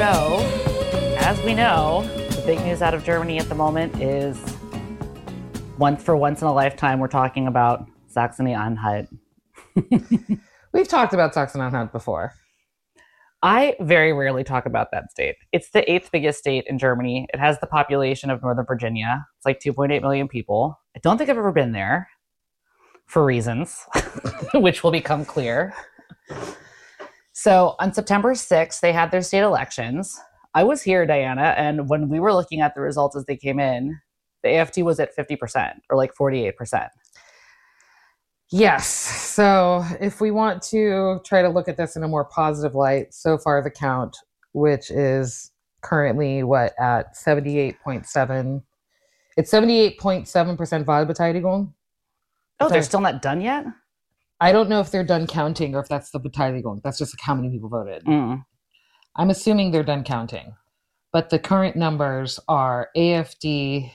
So, as we know, the big news out of Germany at the moment is once in a lifetime, we're talking about Saxony-Anhalt. We've talked about Saxony-Anhalt before. I very rarely talk about that state. It's the 8th biggest state in Germany. It has the population of Northern Virginia. It's like 2.8 million people. I don't think I've ever been there for reasons, which will become clear. So on September 6th, they had their state elections. I was here, Diana, and when we were looking at the results as they came in, the AFD was at 50% or like 48%. Yes. So if we want to try to look at this in a more positive light, so far the count, which is currently at 78.7. It's 78.7% Wahlbeteiligung. Oh, they're still not done yet? I don't know if they're done counting or if that's the Beteiligung. That's just like how many people voted. I'm assuming they're done counting. But the current numbers are AFD.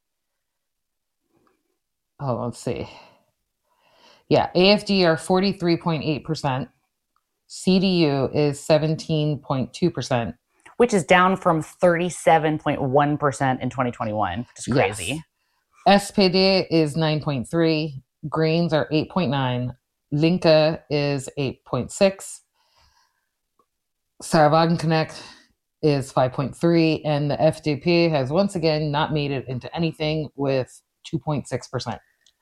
Oh, let's see. Yeah, AFD are 43.8%. CDU is 17.2%. Which is down from 37.1% in 2021, which is crazy. Yes. SPD is 9.3. Greens are 8.9. Linke is 8.6. Sarah Wagenknecht is 5.3. And the FDP has once again not made it into anything with 2.6%.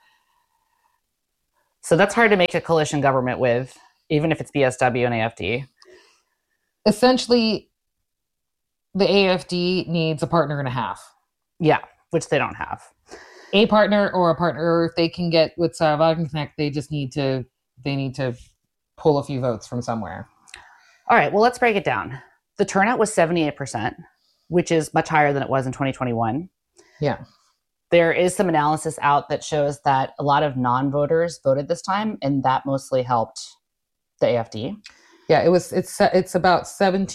So that's hard to make a coalition government with, even if it's BSW and AFD. Essentially, the AFD needs a partner and a half. Yeah, which they don't have. A partner or a partner, if they can get with Sarah Wagenknecht, they need to pull a few votes from somewhere. All right, well, let's break it down. The turnout was 78%, which is much higher than it was in 2021. Yeah. There is some analysis out that shows that a lot of non-voters voted this time, and that mostly helped the AFD. Yeah, it's about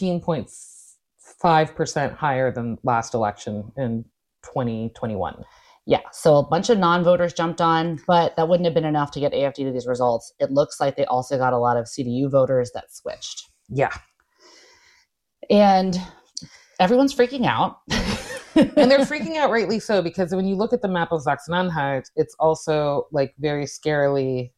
17.5% higher than last election in 2021. Yeah, so a bunch of non-voters jumped on, but that wouldn't have been enough to get AFD to these results. It looks like they also got a lot of CDU voters that switched. Yeah. And everyone's freaking out. And they're freaking out rightly so, because when you look at the map of Saxony-Anhalt, it's also like very scarily.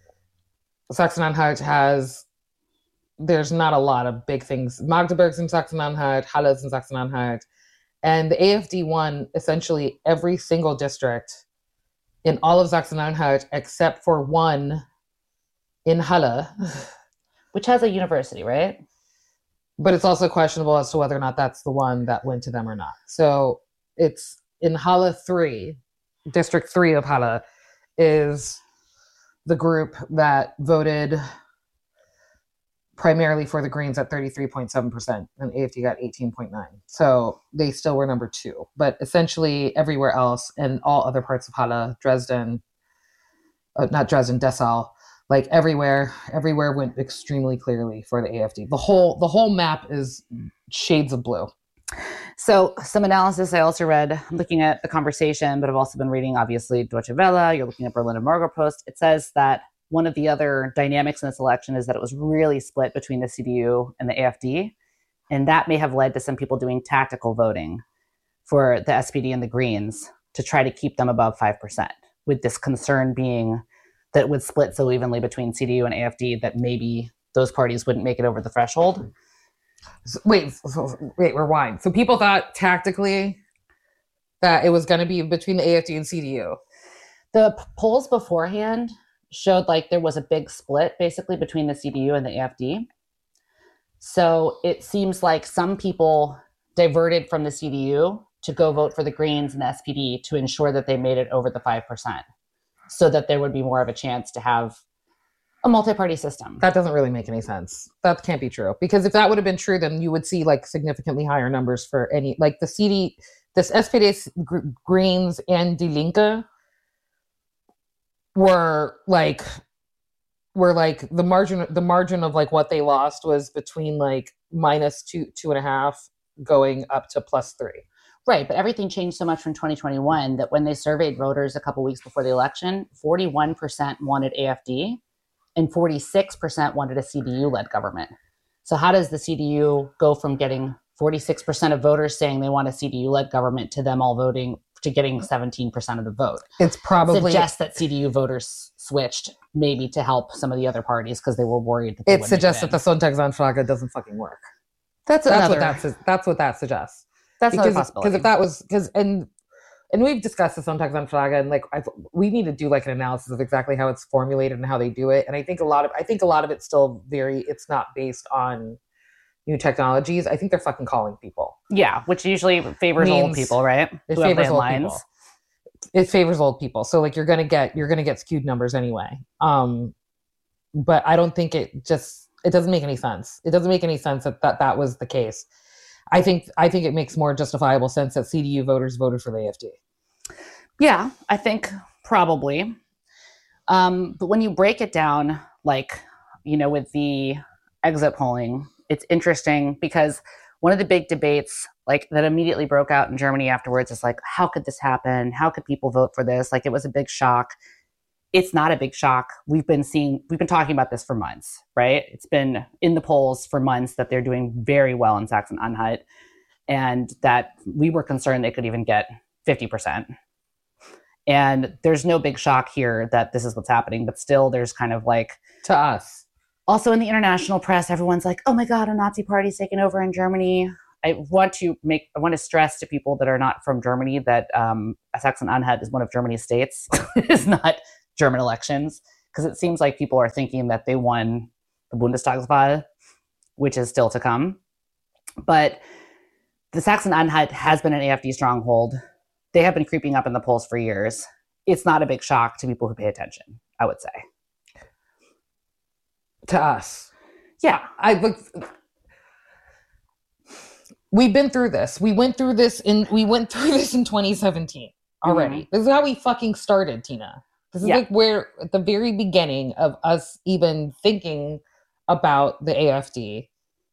Saxony-Anhalt there's not a lot of big things. Magdeburg's in Saxony-Anhalt, Halle's in Saxony-Anhalt. And the AFD won essentially every single district in all of Saxony-Anhalt except for one in Halle. Which has a university, right? But it's also questionable as to whether or not that's the one that went to them or not. So it's in Halle 3, District 3 of Halle is the group that voted primarily for the Greens at 33.7%, and AFD got 18.9%. So they still were number 2. But essentially everywhere else and all other parts of Halle, Dresden, Dessau, like everywhere went extremely clearly for the AFD. The whole map is shades of blue. So some analysis I also read, looking at The Conversation, but I've also been reading, obviously, Deutsche Welle. You're looking at Berliner Morgenpost. It says that one of the other dynamics in this election is that it was really split between the CDU and the AFD. And that may have led to some people doing tactical voting for the SPD and the Greens to try to keep them above 5%, with this concern being that it would split so evenly between CDU and AFD that maybe those parties wouldn't make it over the threshold. Wait, rewind. So people thought tactically that it was going to be between the AFD and CDU. The polls beforehand showed like there was a big split basically between the CDU and the AFD. So it seems like some people diverted from the CDU to go vote for the Greens and the SPD to ensure that they made it over the 5%, so that there would be more of a chance to have a multi-party system. That doesn't really make any sense. That can't be true, because if that would have been true, then you would see like significantly higher numbers for any, like this SPD, Greens and Die Linke were like the margin of like what they lost was between like -2.5 going up to +3. Right, but everything changed so much from 2021 that when they surveyed voters a couple weeks before the election, 41% wanted AFD and 46% wanted a CDU-led government. So how does the CDU go from getting 46% of voters saying they want a CDU-led government to them all voting to getting 17% of the vote. It's probably suggests that CDU voters switched maybe to help some of the other parties because they were worried that it suggests that the Sonntagsanfrage doesn't fucking work. That's what that suggests. That's another possibility. Because if that was and we've discussed the Sonntagsanfrage, and like we need to do like an analysis of exactly how it's formulated and how they do it. And I think a lot of it's still it's not based on new technologies. I think they're fucking calling people. Yeah, which usually favors old people, right? It favors old people. It favors old people. So like you're gonna get skewed numbers anyway. But I don't think it doesn't make any sense. It doesn't make any sense that was the case. I think it makes more justifiable sense that CDU voters voted for the AFD. Yeah, I think probably. But when you break it down, like, with the exit polling, it's interesting because one of the big debates like that immediately broke out in Germany afterwards is like, how could this happen? How could people vote for this? Like, it was a big shock. It's not a big shock. We've been talking about this for months, right? It's been in the polls for months that they're doing very well in Saxony-Anhalt, and that we were concerned they could even get 50%. And there's no big shock here that this is what's happening, but still there's kind of like, to us. Also in the international press, everyone's like, oh my God, a Nazi party's taken over in Germany. I want to stress to people that are not from Germany that Saxony-Anhalt is one of Germany's states. It is not German elections, because it seems like people are thinking that they won the Bundestagswahl, which is still to come. But the Saxony-Anhalt has been an AfD stronghold. They have been creeping up in the polls for years. It's not a big shock to people who pay attention, I would say. To us. Yeah. We've been through this. We went through this in 2017 already. Mm-hmm. This is how we fucking started, Tina. This is like where at the very beginning of us even thinking about the AfD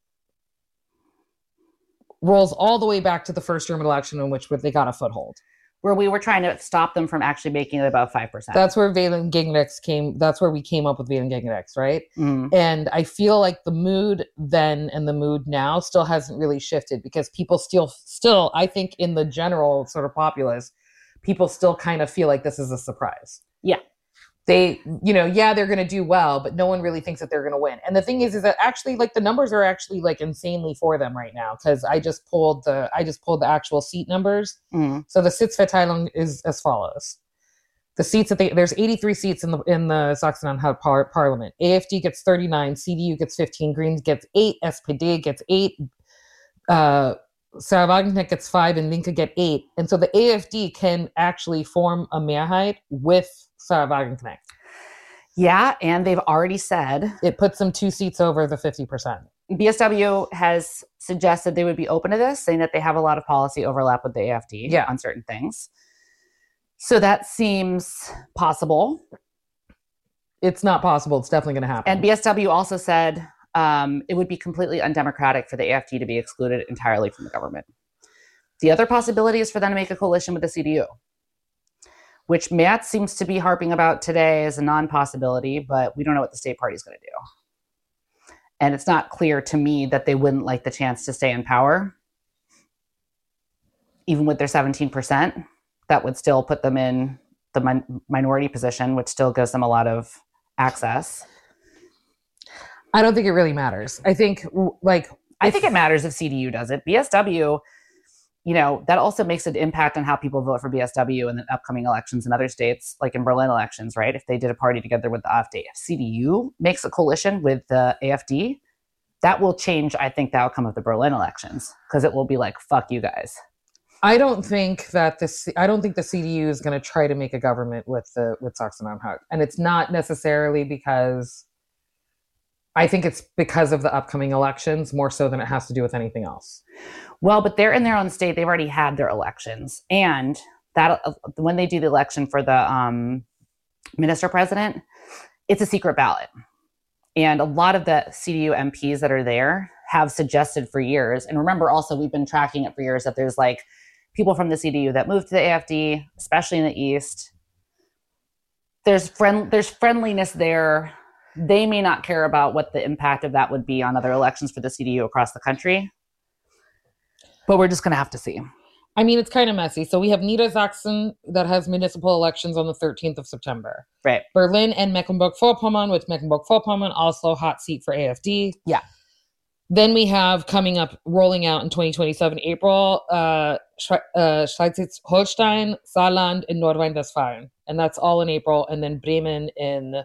rolls all the way back to the first German election in which they got a foothold. Where we were trying to stop them from actually making it above 5%. That's where Wählen gegen Rechts came. That's where we came up with Wählen gegen Rechts, right? Mm. And I feel like the mood then and the mood now still hasn't really shifted, because people still, I think in the general sort of populace, people still kind of feel like this is a surprise. Yeah. They, they're going to do well, but no one really thinks that they're going to win. And the thing is that actually, like, the numbers are actually like insanely for them right now, because I just pulled the actual seat numbers. Mm. So the Sitzverteilung is as follows: the seats there's 83 seats in the Saxony-Anhalt parliament. AfD gets 39, CDU gets 15, Greens gets 8, SPD gets 8, Sarah Wagenknecht gets 5, and Linke get 8. And so the AfD can actually form a Mehrheit with Sarah Wagenknecht. Yeah, and they've already said it puts them 2 seats over the 50%. BSW has suggested they would be open to this, saying that they have a lot of policy overlap with the AfD on certain things. So that seems possible. It's not possible. It's definitely going to happen. And BSW also said it would be completely undemocratic for the AfD to be excluded entirely from the government. The other possibility is for them to make a coalition with the CDU, which Matt seems to be harping about today as a non-possibility, but we don't know what the state party is going to do. And it's not clear to me that they wouldn't like the chance to stay in power. Even with their 17%, that would still put them in the minority position, which still gives them a lot of access. I don't think it really matters. I think it matters if CDU does it. BSW, that also makes an impact on how people vote for BSW in the upcoming elections in other states, like in Berlin elections, right? If they did a party together with the AfD. If CDU makes a coalition with the AfD, that will change, I think, the outcome of the Berlin elections, because it will be like, fuck you guys. I don't think the CDU is going to try to make a government with Saxony-Anhalt. And it's not necessarily because... I think it's because of the upcoming elections more so than it has to do with anything else. Well, but they're in their own state. They've already had their elections. And that when they do the election for the minister president, it's a secret ballot. And a lot of the CDU MPs that are there have suggested for years. And remember also, we've been tracking it for years that there's like people from the CDU that moved to the AfD, especially in the East. There's friendliness there. They may not care about what the impact of that would be on other elections for the CDU across the country. But we're just going to have to see. I mean, it's kind of messy. So we have Niedersachsen that has municipal elections on the 13th of September. Right. Berlin and Mecklenburg-Vorpommern, with Mecklenburg-Vorpommern also hot seat for AfD. Yeah. Then we have coming up, rolling out in 2027 April, Schleswig-Holstein, Saarland, and Nordrhein Westfalen. And that's all in April. And then Bremen in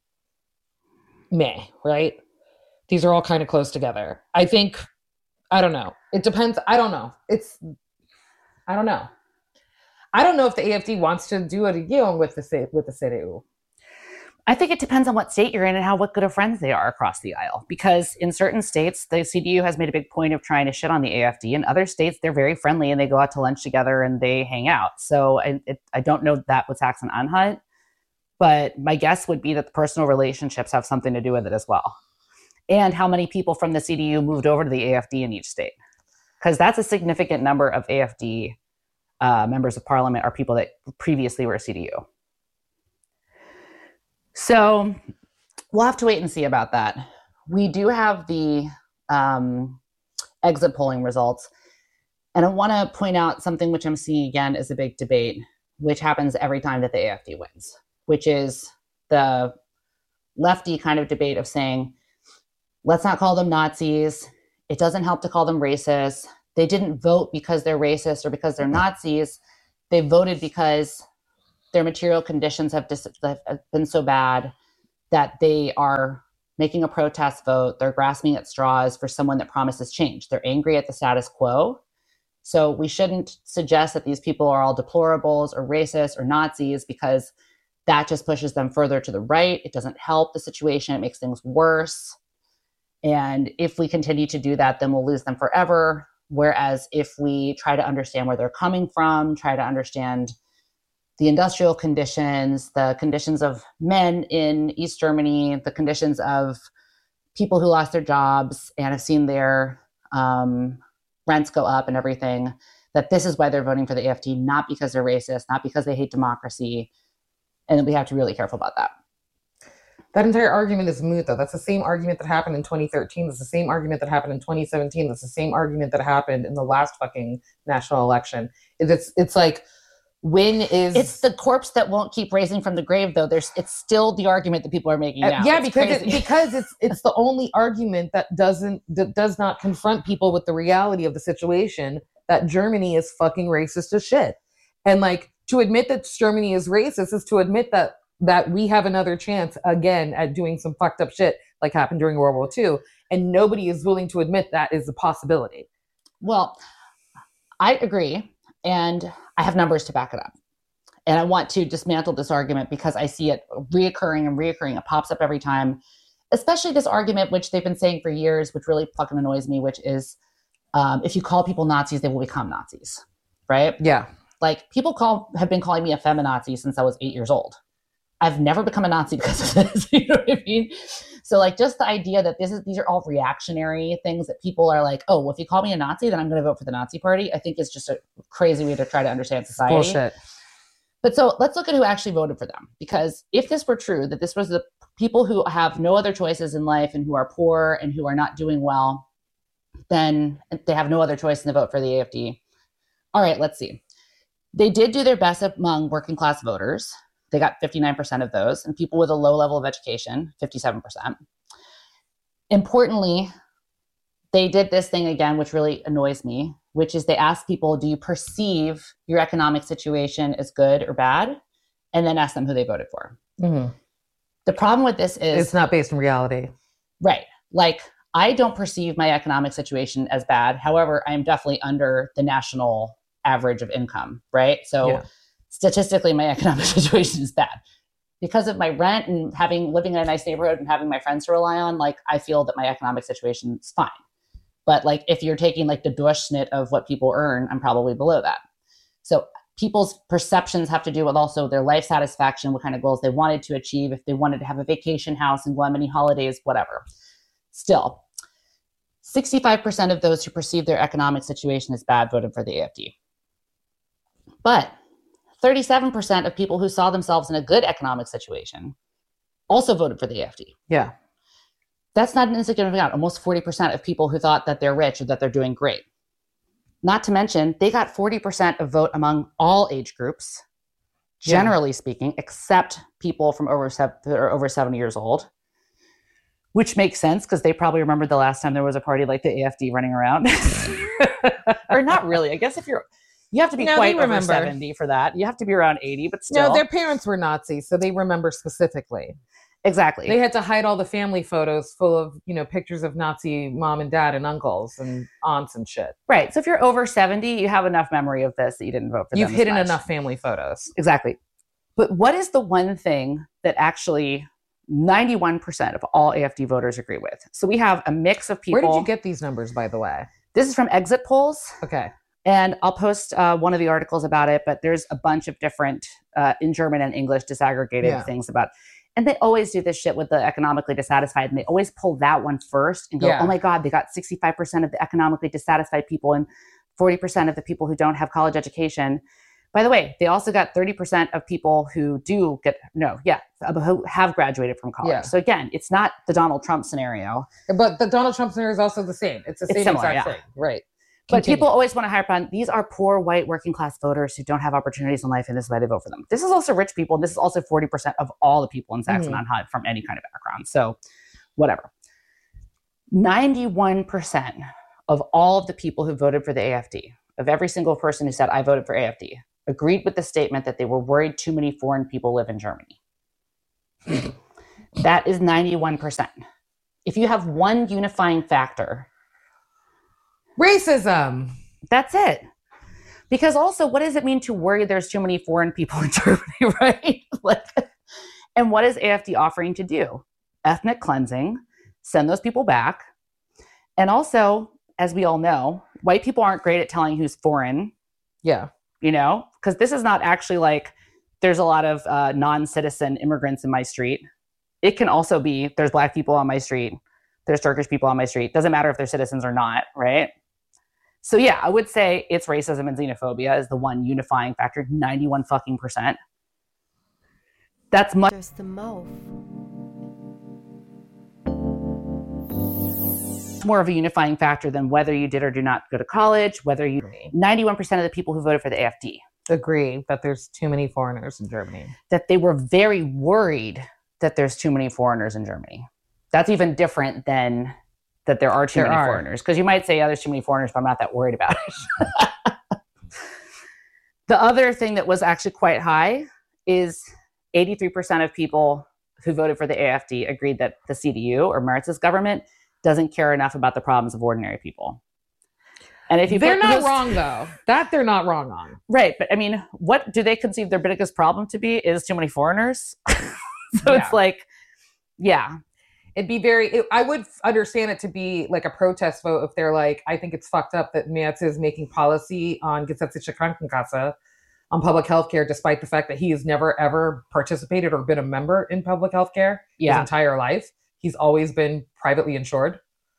May, right? These are all kind of close together. I think, I don't know. It depends. I don't know. I don't know. I don't know if the AfD wants to do a regierung with the CDU. I think it depends on what state you're in and what good of friends they are across the aisle. Because in certain states, the CDU has made a big point of trying to shit on the AfD. In other states, they're very friendly and they go out to lunch together and they hang out. So I don't know that with Sachsen-Anhalt, but my guess would be that the personal relationships have something to do with it as well. And how many people from the CDU moved over to the AfD in each state. Because that's a significant number of AfD members of parliament are people that previously were CDU. So we'll have to wait and see about that. We do have the exit polling results. And I want to point out something which I'm seeing again is a big debate, which happens every time that the AfD wins, which is the lefty kind of debate of saying, let's not call them Nazis. It doesn't help to call them racist. They didn't vote because they're racist or because they're Nazis. They voted because their material conditions have been so bad that they are making a protest vote. They're grasping at straws for someone that promises change. They're angry at the status quo. So we shouldn't suggest that these people are all deplorables or racist or Nazis, because that just pushes them further to the right. It doesn't help the situation. It makes things worse. And if we continue to do that, then we'll lose them forever. Whereas if we try to understand where they're coming from, try to understand the industrial conditions, the conditions of men in East Germany, the conditions of people who lost their jobs and have seen their rents go up and everything, that this is why they're voting for the AfD, not because they're racist, not because they hate democracy. And we have to be really careful about that. That entire argument is moot, though. That's the same argument that happened in 2013. That's the same argument that happened in 2017. That's the same argument that happened in the last fucking national election. It's like, when is... It's the corpse that won't keep raising from the grave, though. It's still the argument that people are making now. Yeah, because it's the only argument that does not confront people with the reality of the situation, that Germany is fucking racist as shit. And like, to admit that Germany is racist is to admit that we have another chance again at doing some fucked up shit like happened during World War II. And nobody is willing to admit that is a possibility. Well, I agree. And I have numbers to back it up. And I want to dismantle this argument because I see it reoccurring. It pops up every time, especially this argument, which they've been saying for years, which really fucking annoys me, which is if you call people Nazis, they will become Nazis, right? Yeah. Like, people have been calling me a feminazi since I was 8 years old. I've never become a Nazi because of this. You know what I mean? So like, just the idea that these are all reactionary things that people are like, oh, well, if you call me a Nazi, then I'm going to vote for the Nazi party. I think it's just a crazy way to try to understand society. Bullshit. But so let's look at who actually voted for them. Because if this were true, that this was the people who have no other choices in life and who are poor and who are not doing well, then they have no other choice than to vote for the AfD. All right, let's see. They did do their best among working class voters. They got 59% of those, and people with a low level of education, 57%. Importantly, they did this thing again, which really annoys me, which is they asked people, do you perceive your economic situation as good or bad? And then ask them who they voted for. Mm-hmm. The problem with this is... it's not based in reality. Right. Like, I don't perceive my economic situation as bad. However, I am definitely under the national average of income, right? So... yeah. Statistically, my economic situation is bad because of my rent and living in a nice neighborhood and having my friends to rely on. Like, I feel that my economic situation is fine. But like, if you're taking like the Durchschnitt of what people earn, I'm probably below that. So people's perceptions have to do with also their life satisfaction, what kind of goals they wanted to achieve, if they wanted to have a vacation house and go on many holidays, whatever. Still, 65% of those who perceive their economic situation as bad voted for the AfD. But 37% of people who saw themselves in a good economic situation also voted for the AfD. Yeah. That's not an insignificant amount. Almost 40% of people who thought that they're rich or that they're doing great. Not to mention, they got 40% of vote among all age groups, generally speaking, except people from over 70 years old, which makes sense because they probably remember the last time there was a party like the AFD running around. Or not really. I guess you have to be quite over 70 for that. You have to be around 80, but still. No, their parents were Nazis, so they remember specifically. Exactly. They had to hide all the family photos full of, pictures of Nazi mom and dad and uncles and aunts and shit. Right. So if you're over 70, you have enough memory of this that you didn't vote for them. You've hidden enough family photos. Exactly. But what is the one thing that actually 91% of all AFD voters agree with? So we have a mix of people. Where did you get these numbers, by the way? This is from exit polls. Okay. And I'll post one of the articles about it, but there's a bunch of different, in German and English, disaggregated things about. And they always do this shit with the economically dissatisfied, and they always pull that one first and go, oh my God, they got 65% of the economically dissatisfied people and 40% of the people who don't have college education. By the way, they also got 30% of people who who have graduated from college. Yeah. So again, it's not the Donald Trump scenario. But the Donald Trump scenario is also the same. It's the same exact thing. Right. But people always want to hype on, these are poor, white, working class voters who don't have opportunities in life, and this is why they vote for them. This is also rich people, and this is also 40% of all the people in Saxony-Anhalt from any kind of background. So whatever. 91% of all of the people who voted for the AFD, of every single person who said, I voted for AFD, agreed with the statement that they were worried too many foreign people live in Germany. That is 91%. If you have one unifying factor, racism. That's it. Because also, what does it mean to worry there's too many foreign people in Germany, right? And what is AFD offering to do? Ethnic cleansing, send those people back. And also, as we all know, white people aren't great at telling who's foreign. Yeah. Because this is not actually like there's a lot of non-citizen immigrants in my street. It can also be there's Black people on my street. There's Turkish people on my street. Doesn't matter if they're citizens or not, right? So yeah, I would say it's racism and xenophobia is the one unifying factor, 91 fucking %. That's much. There's the MOF. More of a unifying factor than whether you did or do not go to college, 91% of the people who voted for the AFD agree that there's too many foreigners in Germany. That they were very worried that there's too many foreigners in Germany. That's even different than that there are too many foreigners. Because you might say, there's too many foreigners, but I'm not that worried about it. The other thing that was actually quite high is 83% of people who voted for the AFD agreed that the CDU or Merz's government doesn't care enough about the problems of ordinary people. And if they're not wrong, though. That they're not wrong on. Right. But I mean, what do they conceive their biggest problem to be is too many foreigners? It's like, yeah. It'd be I would understand it to be like a protest vote if they're like, I think it's fucked up that Merz is making policy on Gesetzliche Krankenkasse, on public health care, despite the fact that he has never, ever participated or been a member in public health care his entire life. He's always been privately insured.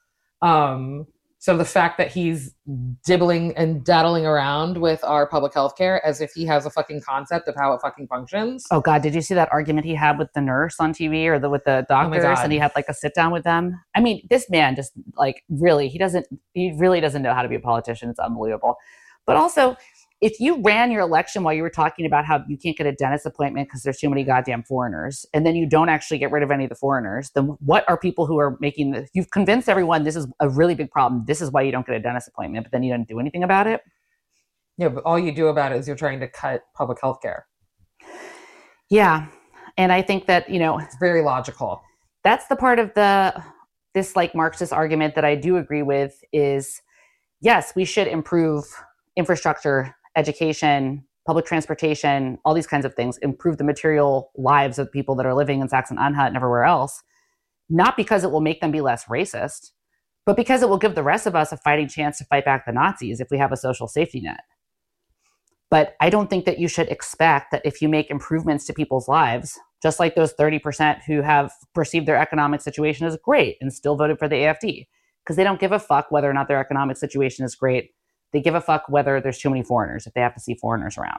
So the fact that he's dibbling and daddling around with our public health care as if he has a fucking concept of how it fucking functions. Oh God, did you see that argument he had with the nurse on TV or with the doctors and he had like a sit down with them? I mean, this man just like really, he really doesn't know how to be a politician. It's unbelievable. But also, if you ran your election while you were talking about how you can't get a dentist appointment because there's too many goddamn foreigners, and then you don't actually get rid of any of the foreigners, then what are people who are making this? You've convinced everyone this is a really big problem. This is why you don't get a dentist appointment, but then you don't do anything about it. Yeah, but all you do about it is you're trying to cut public health care. Yeah. And I think that, it's very logical. That's the part of this like Marxist argument that I do agree with is, yes, we should improve infrastructure, education, public transportation, all these kinds of things, improve the material lives of people that are living in Saxony-Anhalt and everywhere else, not because it will make them be less racist, but because it will give the rest of us a fighting chance to fight back the Nazis if we have a social safety net. But I don't think that you should expect that if you make improvements to people's lives, just like those 30% who have perceived their economic situation as great and still voted for the AFD, because they don't give a fuck whether or not their economic situation is great. They give a fuck whether there's too many foreigners, if they have to see foreigners around.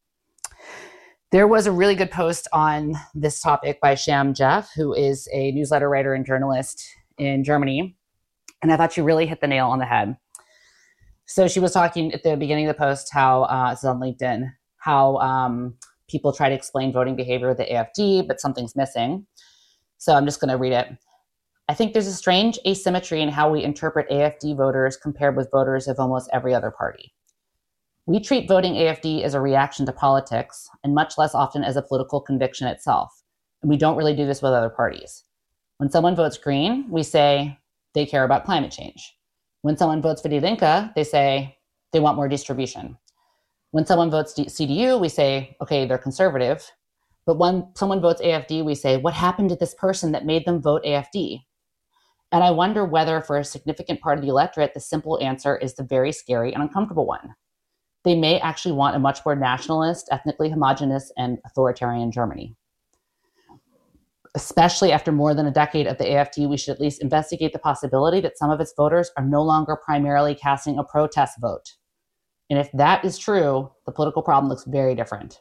There was a really good post on this topic by Sham Jeff, who is a newsletter writer and journalist in Germany. And I thought she really hit the nail on the head. So she was talking at the beginning of the post how, this is on LinkedIn, how people try to explain voting behavior with the AFD, but something's missing. So I'm just going to read it. I think there's a strange asymmetry in how we interpret AFD voters compared with voters of almost every other party. We treat voting AFD as a reaction to politics and much less often as a political conviction itself. And we don't really do this with other parties. When someone votes Green, we say they care about climate change. When someone votes Vidyalinka, they say they want more distribution. When someone votes CDU, we say, okay, they're conservative. But when someone votes AFD, we say, what happened to this person that made them vote AFD? And I wonder whether for a significant part of the electorate, the simple answer is the very scary and uncomfortable one. They may actually want a much more nationalist, ethnically homogenous, and authoritarian Germany. Especially after more than a decade of the AFD, we should at least investigate the possibility that some of its voters are no longer primarily casting a protest vote. And if that is true, the political problem looks very different.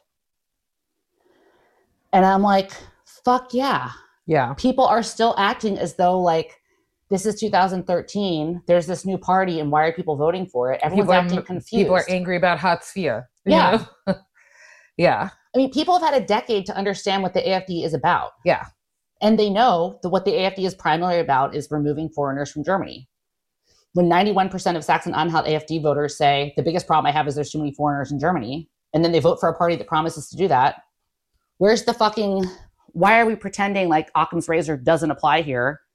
And I'm like, fuck yeah. Yeah. People are still acting as though like, this is 2013, there's this new party, and why are people voting for it? Everyone's acting confused. People are angry about hot sphere. Yeah. Yeah. I mean, people have had a decade to understand what the AFD is about. Yeah. And they know that what the AFD is primarily about is removing foreigners from Germany. When 91% of Saxon-Anhalt AFD voters say, the biggest problem I have is there's too many foreigners in Germany, and then they vote for a party that promises to do that, where's the fucking, why are we pretending like Occam's razor doesn't apply here?